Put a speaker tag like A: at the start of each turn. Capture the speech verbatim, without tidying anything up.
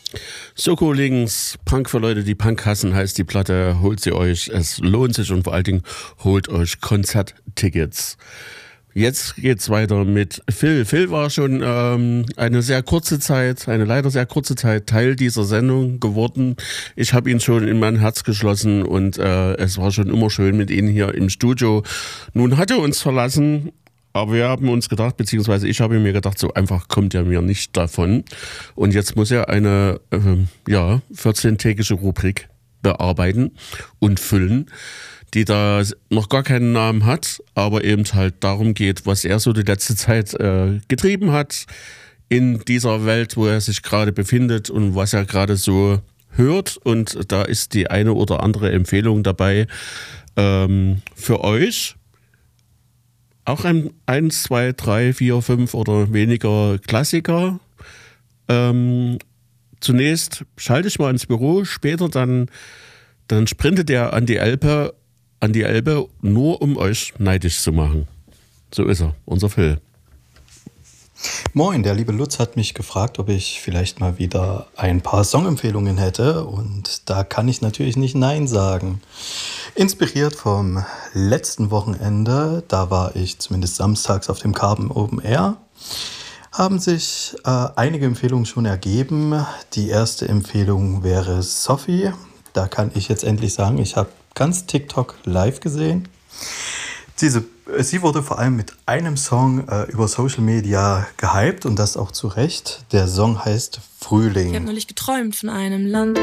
A: Soko links, Punk für Leute, die Punk hassen, heißt die Platte. Holt sie euch, es lohnt sich und vor allen Dingen holt euch Konzerttickets. Jetzt geht's weiter mit Phil. Phil war schon ähm, eine sehr kurze Zeit, eine leider sehr kurze Zeit Teil dieser Sendung geworden. Ich habe ihn schon in mein Herz geschlossen und äh, es war schon immer schön mit ihm hier im Studio. Nun hat er uns verlassen. Aber wir haben uns gedacht, beziehungsweise ich habe mir gedacht, so einfach kommt er mir nicht davon. Und jetzt muss er eine äh, ja, vierzehntägige Rubrik bearbeiten und füllen, die da noch gar keinen Namen hat, aber eben halt darum geht, was er so die letzte Zeit äh, getrieben hat in dieser Welt, wo er sich gerade befindet und was er gerade so hört. Und da ist die eine oder andere Empfehlung dabei ähm, für euch. Auch ein eins, zwei, drei, vier, fünf oder weniger Klassiker. Ähm, zunächst schalte ich mal ins Büro, später dann, dann sprintet er an die Elbe, an die Elbe, nur um euch neidisch zu machen. So ist er, unser Phil.
B: Moin, der liebe Lutz hat mich gefragt, ob ich vielleicht mal wieder ein paar Songempfehlungen hätte und da kann ich natürlich nicht Nein sagen. Inspiriert vom letzten Wochenende, da war ich zumindest samstags auf dem Carbon Open Air, haben sich äh, einige Empfehlungen schon ergeben. Die erste Empfehlung wäre Sophie. Da kann ich jetzt endlich sagen, ich habe ganz TikTok live gesehen. Diese, sie wurde vor allem mit einem Song äh, über Social Media gehypt und das auch zu Recht. Der Song heißt Frühling.
C: Ich habe neulich geträumt von einem Land.